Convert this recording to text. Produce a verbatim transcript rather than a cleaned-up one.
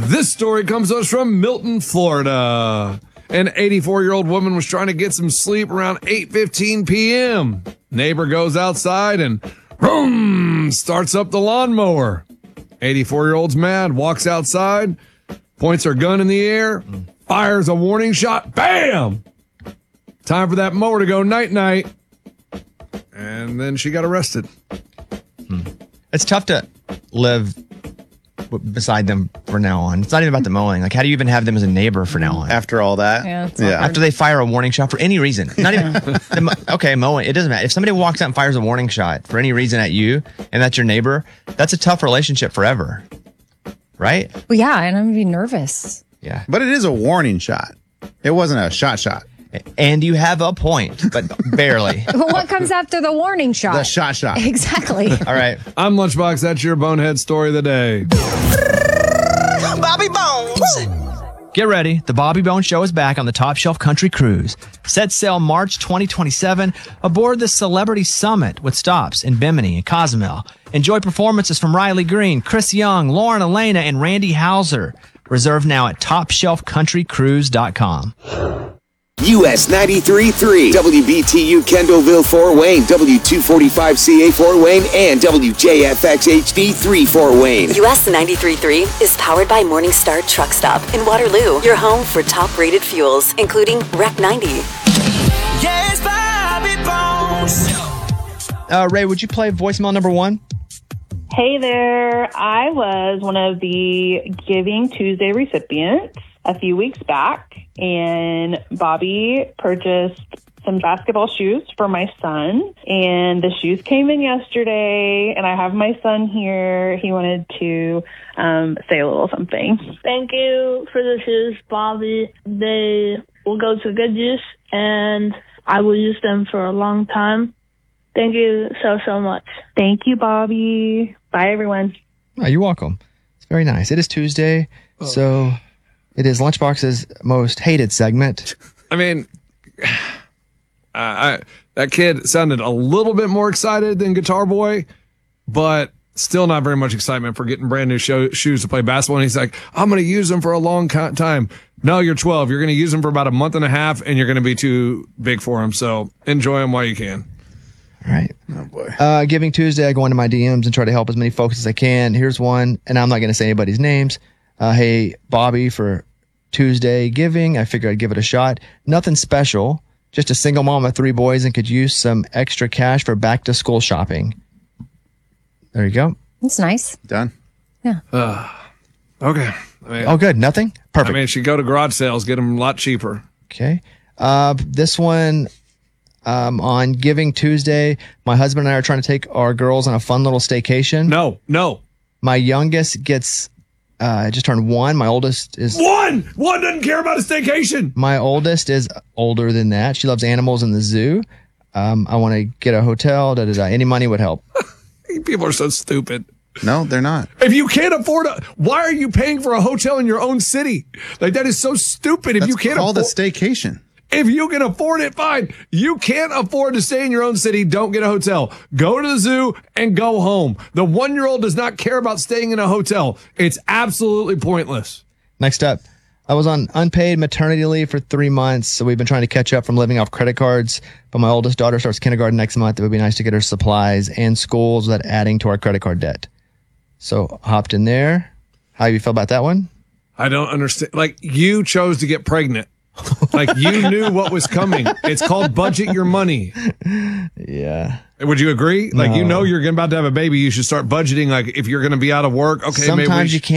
This story comes to us from Milton, Florida. An eighty-four-year-old woman was trying to get some sleep around eight fifteen p.m. Neighbor goes outside and boom, starts up the lawnmower. eighty-four-year-old's mad, walks outside, points her gun in the air, fires a warning shot. Bam! Time for that mower to go night-night. And then she got arrested. Hmm. It's tough to live beside them from now on. It's not even about the mowing. Like, how do you even have them as a neighbor from now on? After all that? Yeah. yeah. After they fire a warning shot for any reason. Not even, the, okay, mowing. It doesn't matter. If somebody walks out and fires a warning shot for any reason at you, and that's your neighbor, that's a tough relationship forever. Right? Well, yeah, and I'm going to be nervous. Yeah. But it is a warning shot. It wasn't a shot shot. And you have a point, but barely. Well, what comes after the warning shot? The shot shot. Exactly. All right. I'm Lunchbox. That's your bonehead story of the day. Bobby Bones. Get ready. The Bobby Bones Show is back on the Top Shelf Country Cruise. Set sail March twenty twenty-seven aboard the Celebrity Summit with stops in Bimini and Cozumel. Enjoy performances from Riley Green, Chris Young, Lauren Elena, and Randy Hauser. Reserve now at top shelf country cruise dot com. U S ninety-three point three, W B T U Kendallville Fort Wayne, W two forty-five C A Fort Wayne, and W J F X H D three Fort Wayne. U S ninety-three point three is powered by Morningstar Truck Stop in Waterloo, your home for top-rated fuels, including Rec ninety. Yes, Bobby Bones. Uh, Ray, would you play voicemail number one? Hey there. I was one of the Giving Tuesday recipients a few weeks back, and Bobby purchased some basketball shoes for my son, and the shoes came in yesterday, and I have my son here. He wanted to um, say a little something. Thank you for the shoes, Bobby. They will go to good use, and I will use them for a long time. Thank you so, so much. Thank you, Bobby. Bye, everyone. Oh, you're welcome. It's very nice. It is Tuesday, oh. so it is Lunchbox's most hated segment. I mean, uh, I, that kid sounded a little bit more excited than Guitar Boy, but still not very much excitement for getting brand new show, shoes to play basketball. And he's like, I'm going to use them for a long time. No, you're twelve. You're going to use them for about a month and a half, and you're going to be too big for them. So enjoy them while you can. All right. Oh, boy. Uh, Giving Tuesday, I go into my D Ms and try to help as many folks as I can. Here's one, and I'm not going to say anybody's names. Uh, hey, Bobby, for Tuesday Giving, I figured I'd give it a shot. Nothing special, just a single mom of three boys and could use some extra cash for back-to-school shopping. There you go. That's nice. Done. Yeah. Uh, okay. I mean, oh, good. Nothing? Perfect. I mean, she go to garage sales, get them a lot cheaper. Okay. Uh, this one... Um, on Giving Tuesday, my husband and I are trying to take our girls on a fun little staycation. No, no. My youngest gets, uh, just turned one. My oldest is... One! One doesn't care about a staycation. My oldest is older than that. She loves animals in the zoo. Um, I want to get a hotel. Da, da, da. Any money would help. People are so stupid. No, they're not. If you can't afford a... Why are you paying for a hotel in your own city? Like, that is so stupid. If That's you can't called afford... a staycation. If you can afford it, fine. You can't afford to stay in your own city, don't get a hotel. Go to the zoo and go home. The one-year-old does not care about staying in a hotel. It's absolutely pointless. Next up, I was on unpaid maternity leave for three months, so we've been trying to catch up from living off credit cards. But my oldest daughter starts kindergarten next month. It would be nice to get her supplies and schools without adding to our credit card debt. So hopped in there. How you feel about that one? I don't understand. Like, you chose to get pregnant. Like, you knew what was coming. It's called budget your money. Yeah. Would you agree? Like, no. you know you're about to have a baby. You should start budgeting. Like, if you're going to be out of work, okay, Sometimes maybe we you sh- can't.